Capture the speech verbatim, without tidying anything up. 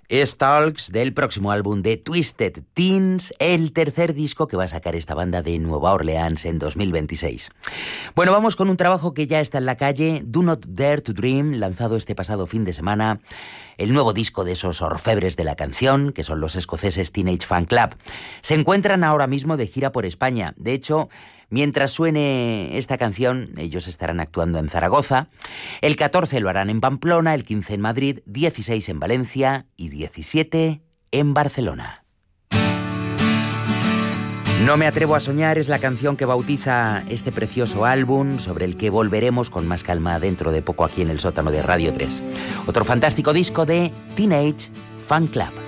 Stalks, del próximo álbum de Twisted Teens, el tercer disco que va a sacar esta banda de Nueva Orleans en dos mil veintiséis. Bueno, vamos con un trabajo que ya está en la calle, Do Not Dare to Dream, lanzado este pasado fin de semana, el nuevo disco de esos orfebres de la canción, que son los escoceses Teenage Fan Club. Se encuentran ahora mismo de gira por España. De hecho, mientras suene esta canción, ellos estarán actuando en Zaragoza. El catorce lo harán en Pamplona, el quince en Madrid, dieciséis en Valencia y diecisiete en Barcelona. No me atrevo a soñar es la canción que bautiza este precioso álbum, sobre el que volveremos con más calma dentro de poco aquí en el sótano de Radio tres. Otro fantástico disco de Teenage Fan Club.